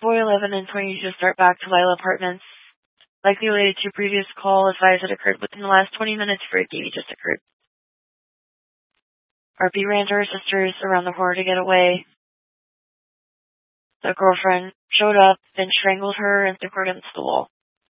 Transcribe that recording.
Boy 11 and 22 start back to Lila Apartments. Likely related to previous call, advised it occurred within the last 20 minutes for a baby just occurred. RP ran to her sisters around the corner to get away. The girlfriend showed up and strangled her and threw her against the wall.